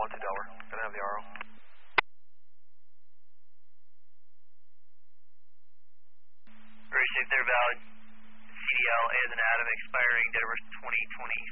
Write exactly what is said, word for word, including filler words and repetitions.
one two Delaware. Gonna have the R O. Very safe there, valid. C D L A as an Adam, expiring Denver twenty twenty.